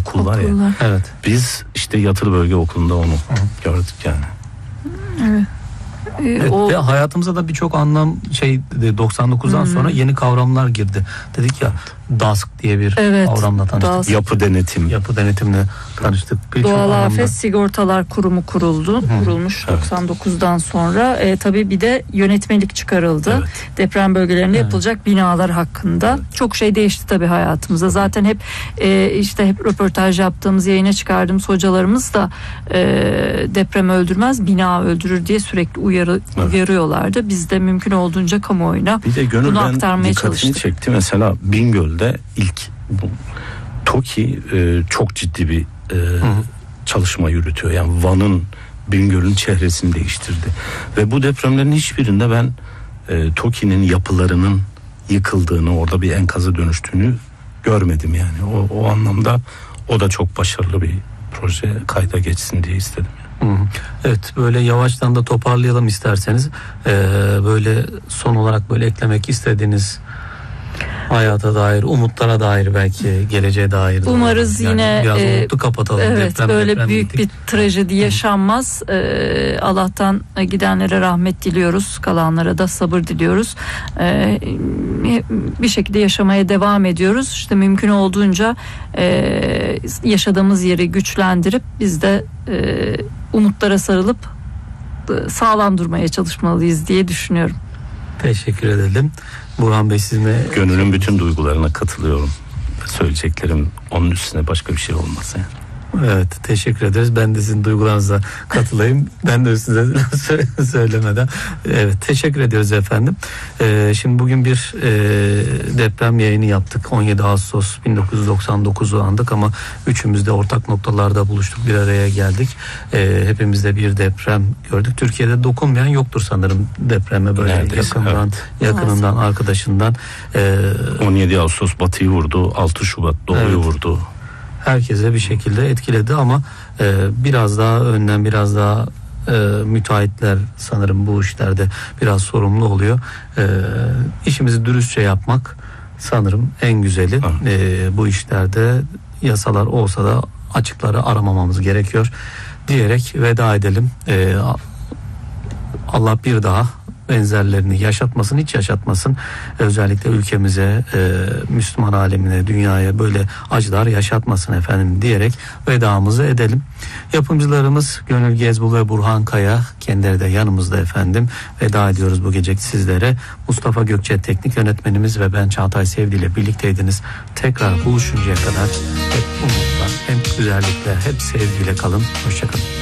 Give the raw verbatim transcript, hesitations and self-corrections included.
okul var ya. Okullar. Evet. Biz işte yatılı bölge okulunda onu gördük yani. Evet. Ee, Evet, o ve hayatımıza da birçok anlam şey doksan dokuzdan Hı-hı. sonra yeni kavramlar girdi. Dedik ya D A S K diye bir Evet, kavramla tanıştık. D A S K. Yapı denetim. Yapı denetimle tanıştık. Birçok Doğal anlamda. Afet Sigortalar Kurumu kuruldu. Hı. Kurulmuş Evet. doksan dokuzdan sonra. E, tabii bir de yönetmelik çıkarıldı. Evet. Deprem bölgelerinde Evet. yapılacak binalar hakkında. Evet. Çok şey değişti tabii hayatımızda. Zaten hep e, işte hep röportaj yaptığımız, yayına çıkardığımız hocalarımız da e, deprem öldürmez, bina öldürür diye sürekli uyarı, Evet. uyarıyorlardı. Biz de mümkün olduğunca kamuoyuna Bir de Gönül, bunu ben aktarmaya dikkatini çalıştık. çekti. Mesela Bingöl'de ilk bu TOKİ e, çok ciddi bir e, çalışma yürütüyor. Yani Van'ın, Bingöl'ün çehresini değiştirdi. Ve bu depremlerin hiçbirinde ben e, TOKİ'nin yapılarının yıkıldığını, orada bir enkaza dönüştüğünü görmedim yani. O, o anlamda o da çok başarılı bir proje, kayda geçsin diye istedim. Hı hı. Evet, böyle yavaştan da toparlayalım isterseniz. Ee, böyle son olarak böyle eklemek istediğiniz hayata dair, umutlara dair, belki geleceğe dair. Umarız yani yine biraz e, umutlu kapatalım. Evet, deprem, böyle deprem büyük dedik. bir trajedi yaşanmaz. Ee, Allah'tan gidenlere rahmet diliyoruz. Kalanlara da sabır diliyoruz. Ee, bir şekilde yaşamaya devam ediyoruz. İşte mümkün olduğunca e, yaşadığımız yeri güçlendirip biz de e, umutlara sarılıp e, sağlam durmaya çalışmalıyız diye düşünüyorum. Teşekkür edelim. Burhan Bey, sizinle Gönül'ün bütün duygularına katılıyorum. Söyleyeceklerim onun üstüne başka bir şey olmaz yani. Evet, teşekkür ederiz. Ben de sizin duygularınıza katılayım. Ben de size söylemeden. Evet, teşekkür ediyoruz efendim. Ee, şimdi bugün bir e, deprem yayını yaptık. on yedi Ağustos bin dokuz yüz doksan dokuzu andık ama üçümüz de ortak noktalarda buluştuk. Bir araya geldik. Ee, hepimiz de bir deprem gördük. Türkiye'de dokunmayan yoktur sanırım depreme, böyle Neredeyse, yakından, evet. yakınından, arkadaşından. Ee, on yedi Ağustos Batı'yı vurdu, altı Şubat Doğu'yu Evet. vurdu. Herkese bir şekilde etkiledi ama e, biraz daha önden, biraz daha e, müteahhitler sanırım bu işlerde biraz sorumlu oluyor. E, işimizi dürüstçe yapmak sanırım en güzeli. E, bu işlerde yasalar olsa da açıkları aramamamız gerekiyor diyerek veda edelim. E, Allah bir daha benzerlerini yaşatmasın, hiç yaşatmasın. Özellikle ülkemize, e, Müslüman alemine, dünyaya böyle acılar yaşatmasın efendim diyerek vedamızı edelim. Yapımcılarımız Gönül Gezbul ve Burhan Kaya, kendileri de yanımızda efendim. Veda ediyoruz bu gece sizlere. Mustafa Gökçe teknik yönetmenimiz ve ben Çağatay Sevdi ile birlikteydiniz. Tekrar buluşuncaya kadar hep umutla, hep güzellikle, hep sevgiyle kalın. Hoşça kalın.